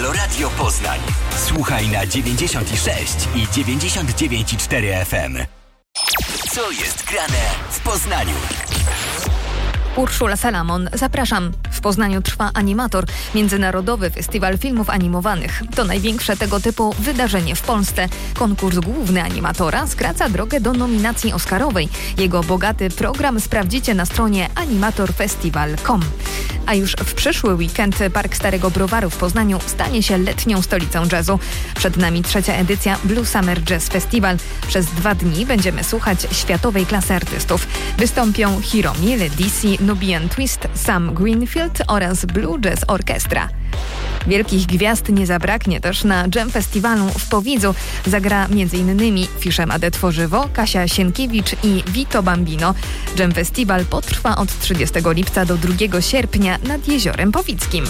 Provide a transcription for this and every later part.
Meloradio Poznań. Słuchaj na 96 i 99,4 FM. Co jest grane w Poznaniu? Urszula Salamon, zapraszam. W Poznaniu trwa Animator, Międzynarodowy Festiwal Filmów Animowanych. To największe tego typu wydarzenie w Polsce. Konkurs główny animatora skraca drogę do nominacji oscarowej. Jego bogaty program sprawdzicie na stronie animatorfestival.com. A już w przyszły weekend Park Starego Browaru w Poznaniu stanie się letnią stolicą jazzu. Przed nami 3. edycja Blue Summer Jazz Festival. Przez 2 dni będziemy słuchać światowej klasy artystów. Wystąpią Hiro Miele, DC, Nubian Twist, Sam Greenfield oraz Blue Jazz Orchestra. Wielkich gwiazd nie zabraknie też na Jam Festiwalu w Powidzu. Zagra m.in. Fiszemadę Tworzywo, Kasia Sienkiewicz i Vito Bambino. Jam Festiwal potrwa od 30 lipca do 2 sierpnia nad Jeziorem Powickim.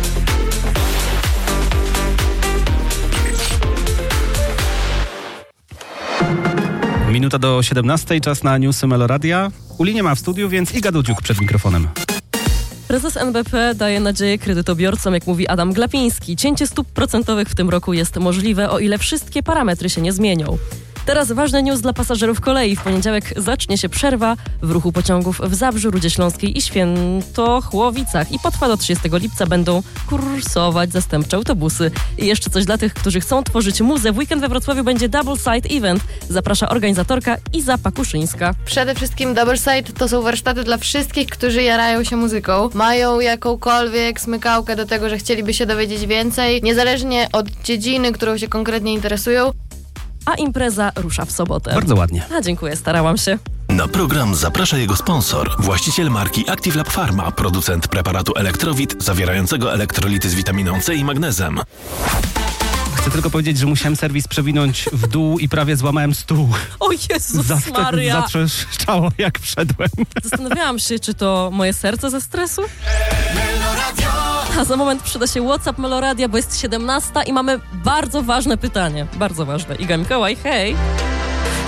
Minuta do 17, czas na newsy Meloradia. Uli nie ma w studiu, więc Iga Dudziuk przed mikrofonem. Prezes NBP daje nadzieję kredytobiorcom, jak mówi Adam Glapiński. Cięcie stóp procentowych w tym roku jest możliwe, o ile wszystkie parametry się nie zmienią. Teraz ważny news dla pasażerów kolei. W poniedziałek zacznie się przerwa w ruchu pociągów w Zabrzu, Rudzie Śląskiej i Świętochłowicach. I potrwa do 30 lipca, będą kursować zastępcze autobusy. I jeszcze coś dla tych, którzy chcą tworzyć muzę. W weekend we Wrocławiu będzie Double Side Event. Zaprasza organizatorka Iza Pakuszyńska. Przede wszystkim Double Side to są warsztaty dla wszystkich, którzy jarają się muzyką. Mają jakąkolwiek smykałkę do tego, że chcieliby się dowiedzieć więcej, niezależnie od dziedziny, którą się konkretnie interesują. A impreza rusza w sobotę. Bardzo ładnie. A dziękuję, starałam się. Na program zaprasza jego sponsor, właściciel marki Active Lab Pharma, producent preparatu Elektrowit zawierającego elektrolity z witaminą C i magnezem. Chcę tylko powiedzieć, że musiałem serwis przewinąć w dół i prawie złamałem stół. O Jezus Maria! Zatrzeszczało, jak wszedłem. Zastanawiałam się, czy to moje serce ze stresu? A za moment przyda się WhatsApp Meloradia, bo jest 17 i mamy bardzo ważne pytanie. Bardzo ważne. Iga Mikołaj, hej!